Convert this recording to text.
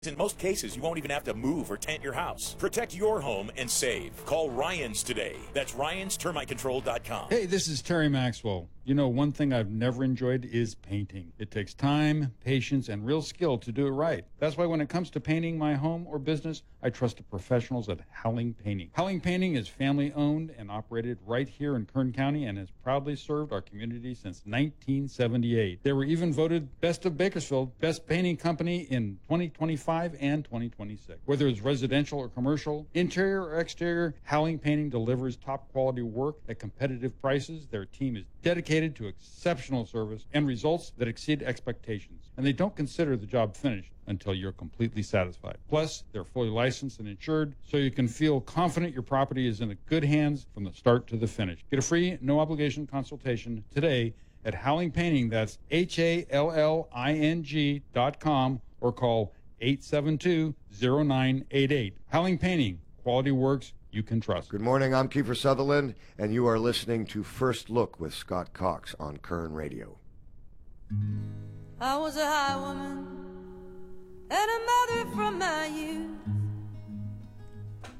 In most cases, you won't even have to move or tent your house. Protect your home and save. Call Ryans today. That's RyansTermiteControl.com. Hey, this is Terry Maxwell. You know, one thing I've never enjoyed is painting. It takes time, patience, and real skill to do it right. That's why when it comes to painting my home or business, I trust the professionals at Howling Painting. Howling Painting is family-owned and operated right here in Kern County and has proudly served our community since 1978. They were even voted Best of Bakersfield, Best Painting Company in 2025 and 2026. Whether it's residential or commercial, interior or exterior, Howling Painting delivers top-quality work at competitive prices. Their team is dedicated to exceptional service and results that exceed expectations. And they don't consider the job finished until you're completely satisfied. Plus, they're fully licensed and insured, so you can feel confident your property is in good hands from the start to the finish. Get a free, no-obligation consultation today at Howling Painting. That's HALLING.com, or call 872-0988. Howling Painting, quality works you can trust. Good morning, I'm Kiefer Sutherland, and you are listening to First Look with Scott Cox on Kern Radio. I was a high woman and a mother from my youth.